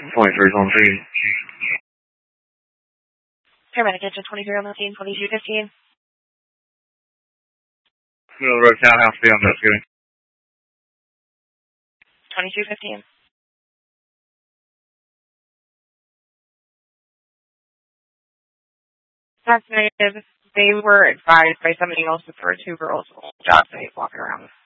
23's on scene. Paramedic engine 23 on the scene, 2215. Middle of the road townhouse, be on investigating. 2215. That's negative. They were advised by somebody else that there were two girls on the job site walking around.